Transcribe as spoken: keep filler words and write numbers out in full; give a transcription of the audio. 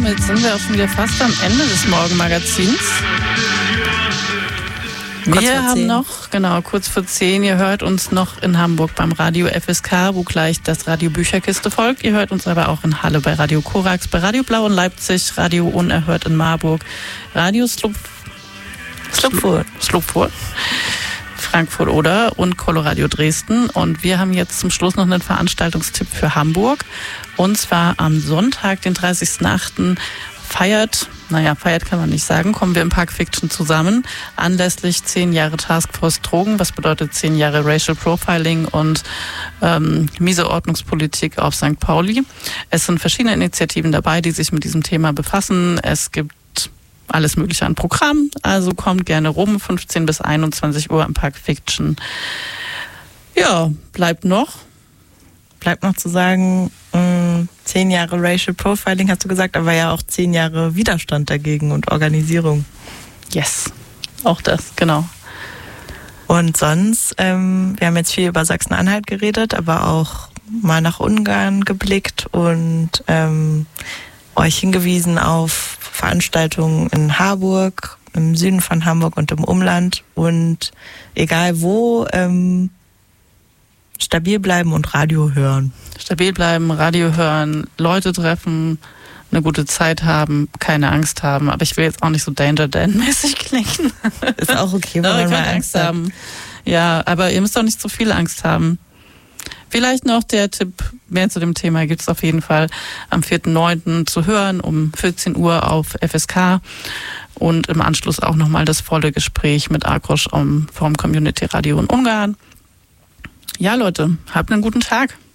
damit sind wir auch schon wieder fast am Ende des Morgenmagazins. Wir haben noch, genau, kurz vor zehn, ihr hört uns noch in Hamburg beim Radio F S K, wo gleich das Radio Bücherkiste folgt. Ihr hört uns aber auch in Halle bei Radio Korax, bei Radio Blau in Leipzig, Radio Unerhört in Marburg, Radio Slupf, Slupfurt, Slupfurt, Frankfurt oder und Coloradio Dresden. Und wir haben jetzt zum Schluss noch einen Veranstaltungstipp für Hamburg. Und zwar am Sonntag, den dreißigsten achten feiert, naja, feiert kann man nicht sagen, kommen wir im Park Fiction zusammen, anlässlich zehn Jahre Taskforce Drogen, was bedeutet zehn Jahre Racial Profiling und ähm, miese Ordnungspolitik auf Sankt Pauli. Es sind verschiedene Initiativen dabei, die sich mit diesem Thema befassen. Es gibt alles Mögliche an Programm, also kommt gerne rum, fünfzehn bis einundzwanzig Uhr im Park Fiction. Ja, bleibt noch. Bleibt noch zu sagen, mh, zehn Jahre Racial Profiling hast du gesagt, aber ja auch zehn Jahre Widerstand dagegen und Organisierung. Yes, auch das, genau. Und sonst, ähm, wir haben jetzt viel über Sachsen-Anhalt geredet, aber auch mal nach Ungarn geblickt und ähm, euch hingewiesen auf Veranstaltungen in Harburg, im Süden von Hamburg und im Umland. Und egal wo, ähm, stabil bleiben und Radio hören. Stabil bleiben, Radio hören, Leute treffen, eine gute Zeit haben, keine Angst haben. Aber ich will jetzt auch nicht so Danger Dan-mäßig klingen. Ist auch okay, wenn man mal Angst, Angst haben. Hat. Ja, aber ihr müsst auch nicht so viel Angst haben. Vielleicht noch der Tipp, mehr zu dem Thema gibt es auf jeden Fall am vierten neunten zu hören, um vierzehn Uhr auf F S K. Und im Anschluss auch nochmal das volle Gespräch mit Akrosch vom Community Radio in Ungarn. Ja, Leute, habt einen guten Tag.